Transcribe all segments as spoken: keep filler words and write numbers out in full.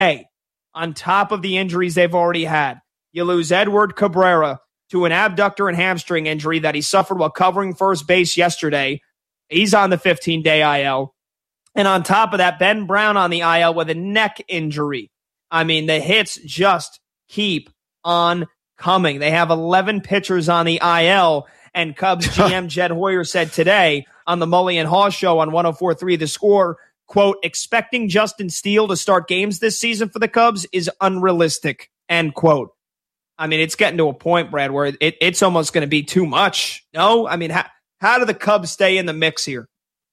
Hey, on top of the injuries they've already had, you lose Edward Cabrera to an abductor and hamstring injury that he suffered while covering first base yesterday. He's on the fifteen-day I L. And on top of that, Ben Brown on the I L with a neck injury. I mean, the hits just keep on coming. They have eleven pitchers on the I L, and Cubs G M Jed Hoyer said today on the Mully and Haw show on one oh four point three The Score, quote, expecting Justin Steele to start games this season for the Cubs is unrealistic, end quote. I mean, it's getting to a point, Brad, where it, it's almost going to be too much. No? I mean, how, how do the Cubs stay in the mix here?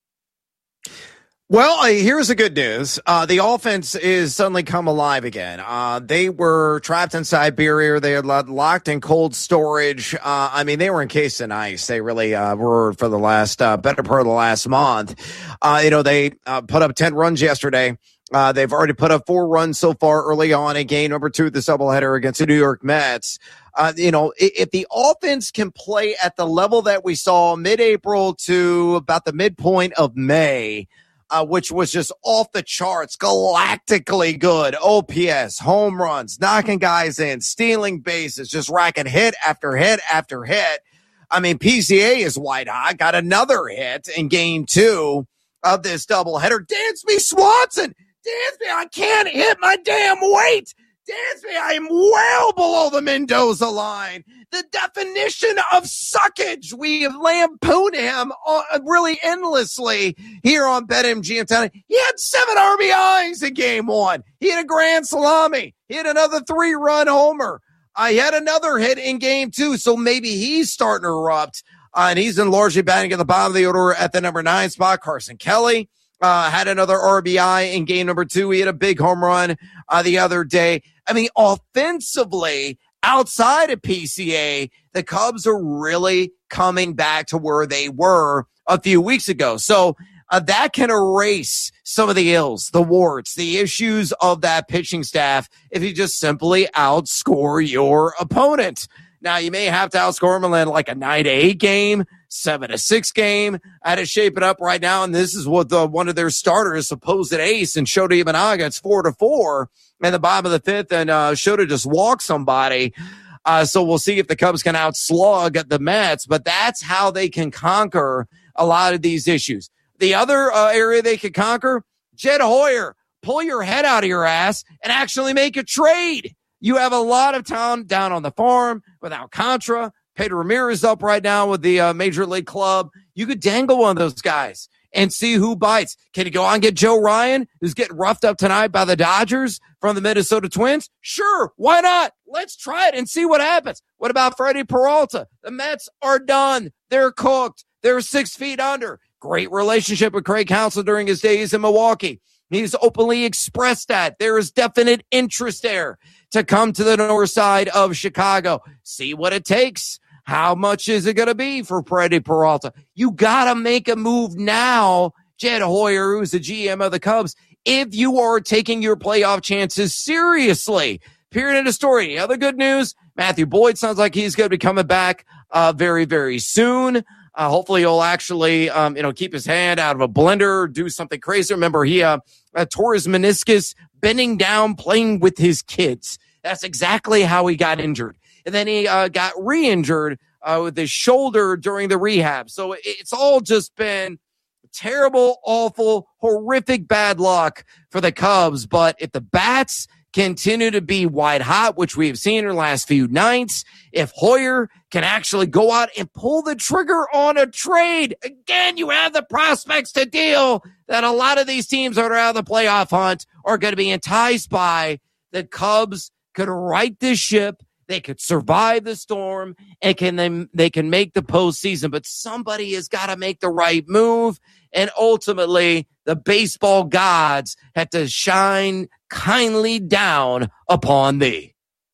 Well, uh, here's the good news. Uh, the offense is suddenly come alive again. Uh, they were trapped in Siberia. They had locked in cold storage. Uh, I mean, they were encased in ice. They really uh, were for the last, uh, better part of the last month. Uh, you know, they uh, put up ten runs yesterday. Uh, they've already put up four runs so far early on in game number two of the doubleheader against the New York Mets. Uh, you know, if, if the offense can play at the level that we saw mid-April to about the midpoint of May, uh, which was just off the charts, galactically good, O P S, home runs, knocking guys in, stealing bases, just racking hit after hit after hit. I mean, P C A is white hot, got another hit in game two of this doubleheader. Dansby Swanson! Dansby, I can't hit my damn weight. Dansby, I am well below the Mendoza line. The definition of suckage. We have lampooned him uh, really endlessly here on BetMGM. He had seven R B Is in game one. He had a grand salami. He had another three-run homer. I uh, had another hit in game two, so maybe he's starting to erupt. Uh, and he's in largely batting at the bottom of the order at the number nine spot. Carson Kelly Uh, had another R B I in game number two. He had a big home run uh, the other day. I mean, offensively, outside of P C A, the Cubs are really coming back to where they were a few weeks ago. So uh, that can erase some of the ills, the warts, the issues of that pitching staff if you just simply outscore your opponent. Now, you may have to outscore them in like a nine to eight game, seven to six game. I had to shape it up right now, and this is what the one of their starters, supposed ace, and Shota Imanaga, it's four to four in the bottom of the fifth, and uh, Shota just walked somebody. Uh, so we'll see if the Cubs can outslug the Mets, but that's how they can conquer a lot of these issues. The other uh, area they could conquer, Jed Hoyer, pull your head out of your ass and actually make a trade. You have a lot of talent down on the farm with Alcantara. Pedro Ramirez up right now with the uh, Major League Club. You could dangle one of those guys and see who bites. Can you go on and get Joe Ryan, who's getting roughed up tonight by the Dodgers from the Minnesota Twins? Sure, why not? Let's try it and see what happens. What about Freddie Peralta? The Mets are done. They're cooked. They're six feet under. Great relationship with Craig Counsell during his days in Milwaukee. He's openly expressed that. There is definite interest there to come to the north side of Chicago. See what it takes. How much is it going to be for Freddie Peralta? You got to make a move now, Jed Hoyer, who's the G M of the Cubs, if you are taking your playoff chances seriously. Period of the story. The other good news, Matthew Boyd sounds like he's going to be coming back uh, very, very soon. Uh, hopefully he'll actually, um, you know, keep his hand out of a blender, do something crazy. Remember, he uh, uh, tore his meniscus bending down, playing with his kids. That's exactly how he got injured. And then he uh, got re-injured uh, with his shoulder during the rehab. So it's all just been terrible, awful, horrific bad luck for the Cubs. But if the bats continue to be white hot, which we have seen in the last few nights, if Hoyer can actually go out and pull the trigger on a trade, again, you have the prospects to deal that a lot of these teams that are out of the playoff hunt are going to be enticed by. The Cubs could right this ship. They could survive the storm and can they, they can make the postseason, but somebody has got to make the right move. And ultimately, the baseball gods had to shine kindly down upon thee.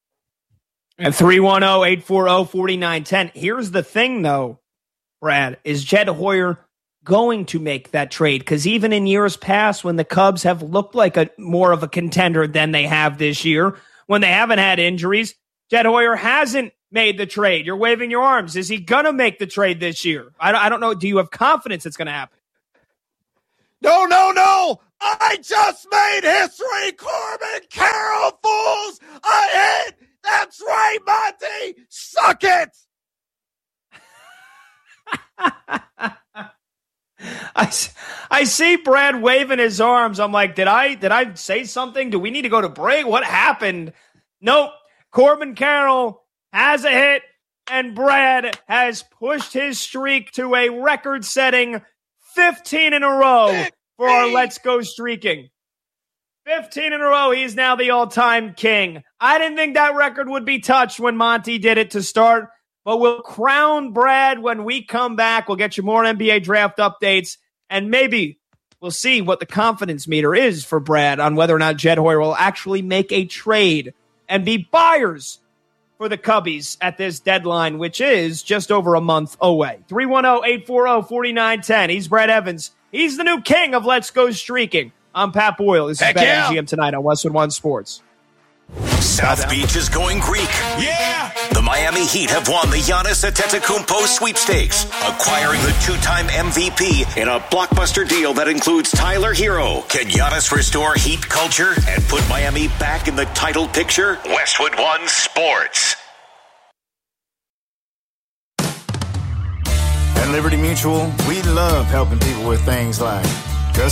At three one zero, eight four zero, four nine one zero. Here's the thing, though, Brad. Is Jed Hoyer going to make that trade? Because even in years past, when the Cubs have looked like a more of a contender than they have this year, when they haven't had injuries, Jed Hoyer hasn't made the trade. You're waving your arms. Is he going to make the trade this year? I don't, I don't know. Do you have confidence it's going to happen? No, no, no. I just made history. Corbin Carroll fools a hit. That's right, Monty. Suck it. I, I see Brad waving his arms. I'm like, did I did I say something? Do we need to go to break? What happened? Nope. Corbin Carroll has a hit, and Brad has pushed his streak to a record-setting fifteen in a row for our Let's Go Streaking. fifteen in a row. He's now the all-time king. I didn't think that record would be touched when Monty did it to start, but we'll crown Brad when we come back. We'll get you more N B A draft updates, and maybe we'll see what the confidence meter is for Brad on whether or not Jed Hoyer will actually make a trade and be buyers for the Cubbies at this deadline, which is just over a month away. three one zero, eight four zero, four nine one zero. He's Brad Evans. He's the new king of Let's Go Streaking. I'm Pat Boyle. This Heck is yeah. BetMGM tonight on Westwood One Sports. South Beach is going Greek. Yeah! The Miami Heat have won the Giannis Antetokounmpo sweepstakes, acquiring the two-time M V P in a blockbuster deal that includes Tyler Hero. Can Giannis restore Heat culture and put Miami back in the title picture? Westwood One Sports. At Liberty Mutual, we love helping people with things like